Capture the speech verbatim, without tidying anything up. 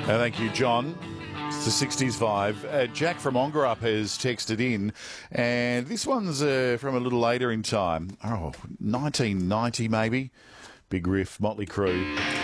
Uh, thank you, John. It's the sixties vibe. Uh, Jack from Ongerup has texted in, and this one's uh, from a little later in time. Oh, nineteen ninety maybe. Big riff, Motley Crue.